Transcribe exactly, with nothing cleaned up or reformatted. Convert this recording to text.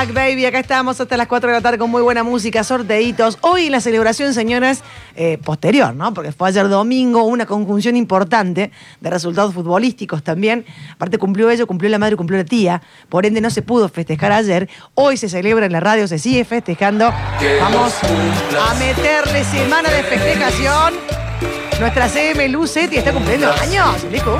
back, baby. Acá estamos hasta las cuatro de la tarde con muy buena música, sorteitos. Hoy en la celebración, señoras, eh, posterior, ¿no? Porque fue ayer domingo, una conjunción importante de resultados futbolísticos también. Aparte cumplió ello, cumplió la madre, cumplió la tía. Por ende no se pudo festejar ayer. Hoy se celebra en la radio, se sigue festejando. Vamos a meterle semana de festejación. Nuestra C M Lucetti está cumpliendo años.